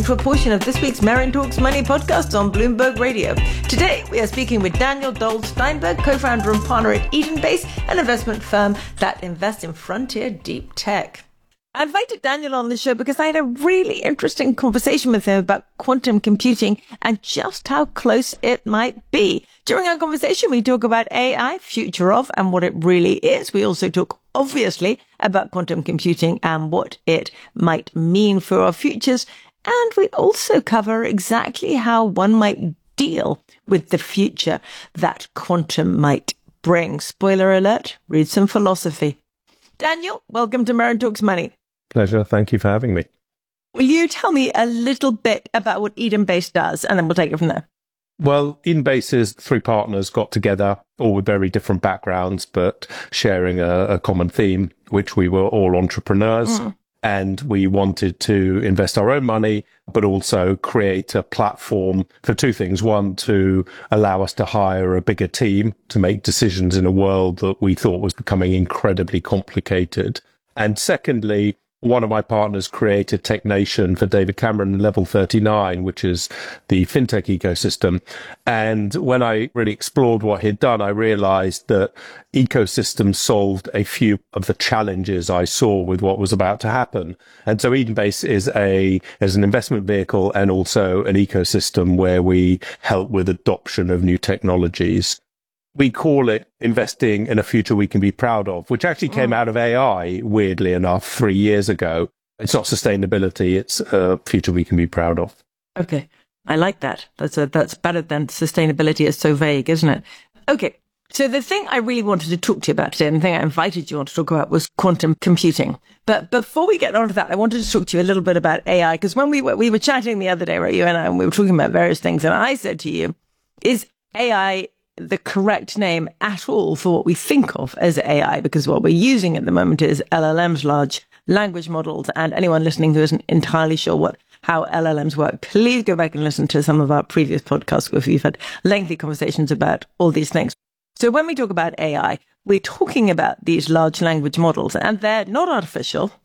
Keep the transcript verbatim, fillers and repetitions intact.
For a portion of this week's Merrion Talks Money podcast on Bloomberg Radio. Today, we are speaking with Daniel Dold-Steinberg, co-founder and partner at Edenbase, an investment firm that invests in frontier deep tech. I invited Daniel on the show because I had a really interesting conversation with him about quantum computing and just how close it might be. During our conversation, we talk about A I, future of, and what it really is. We also talk, obviously, about quantum computing and what it might mean for our futures. And we also cover exactly how one might deal with the future that quantum might bring. Spoiler alert, read some philosophy. Daniel, welcome to Merrion Talks Money. Pleasure. Thank you for having me. Will you tell me a little bit about what Edenbase does, and then we'll take it from there? Well, Edenbase is three partners got together, all with very different backgrounds, but sharing a, a common theme, which we were all entrepreneurs. Mm. And we wanted to invest our own money, but also create a platform for two things. One, to allow us to hire a bigger team to make decisions in a world that we thought was becoming incredibly complicated. And secondly, one of my partners created TechNation for David Cameron and Level thirty-nine, which is the fintech ecosystem. And when I really explored what he'd done, I realized that ecosystems solved a few of the challenges I saw with what was about to happen. And so Edenbase is a, is an investment vehicle and also an ecosystem where we help with adoption of new technologies. We call it investing in a future we can be proud of, which actually came out of A I, weirdly enough, three years ago. It's not sustainability, it's a future we can be proud of. Okay, I like that. That's a, that's better than sustainability. It's so vague, isn't it? Okay, so the thing I really wanted to talk to you about today, and the thing I invited you on to talk about, was quantum computing. But before we get on to that, I wanted to talk to you a little bit about A I, because when we were, we were chatting the other day, right, you and I, and we were talking about various things, and I said to you, is A I the correct name at all for what we think of as A I? Because what we're using at the moment is L L Ms, large language models, and anyone listening who isn't entirely sure what how L L Ms work, please go back and listen to some of our previous podcasts where we've had lengthy conversations about all these things. So when we talk about A I, we're talking about these large language models, and they're not artificial.